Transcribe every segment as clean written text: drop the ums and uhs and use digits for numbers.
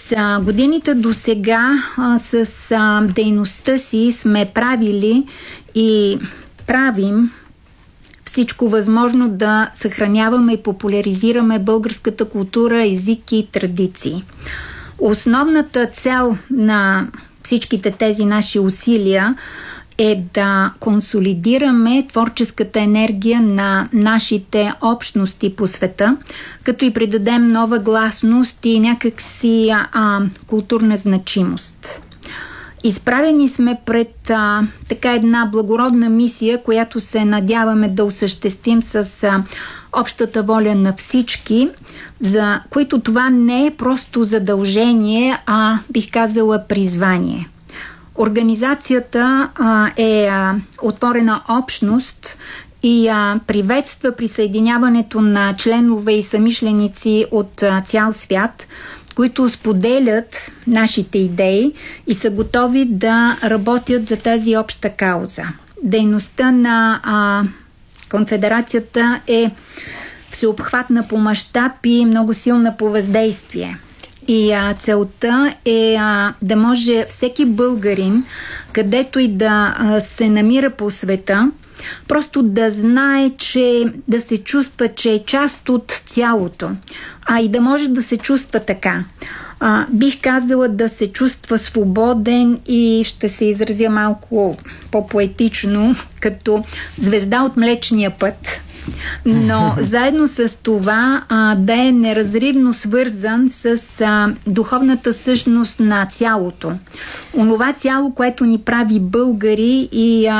годините до сега с дейността си сме правили и правим всичко възможно да съхраняваме и популяризираме българската култура, език и традиции. Основната цел на всичките тези наши усилия е да консолидираме творческата енергия на нашите общности по света, като и придадем нова гласност и някакси културна значимост. Изправени сме пред така една благородна мисия, която се надяваме да осъществим с общата воля на всички, за които това не е просто задължение, а бих казала призвание. Организацията е отворена общност и приветства присъединяването на членове и самишленици от цял свят, които споделят нашите идеи и са готови да работят за тази обща кауза. Дейността на конфедерацията е всеобхватна по мащаб и много силна по въздействие. И целта е да може всеки българин, където и да се намира по света, просто да знае, да се чувства, че е част от цялото, и да може да се чувства така. Бих казала да се чувства свободен и ще се изразя малко по-поетично, като звезда от Млечния път. Но заедно с това да е неразривно свързан с духовната същност на цялото. Онова цяло, което ни прави българи и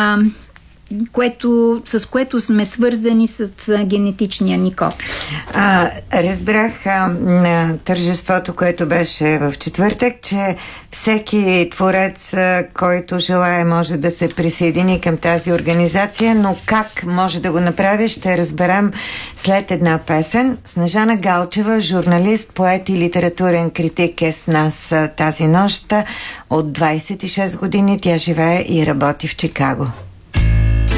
с което сме свързани с генетичния ни код. Разбрах на тържеството, което беше в четвъртък, че всеки творец, който желае, може да се присъедини към тази организация, но как може да го направи, ще разберем след една песен. Снежана Галчева, журналист, поет и литературен критик, е с нас тази нощ. От 26 години тя живее и работи в Чикаго.